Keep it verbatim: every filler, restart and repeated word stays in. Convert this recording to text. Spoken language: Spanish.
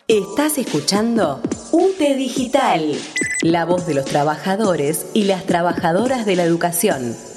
Estás escuchando U T E Digital, la voz de los trabajadores y las trabajadoras de la educación.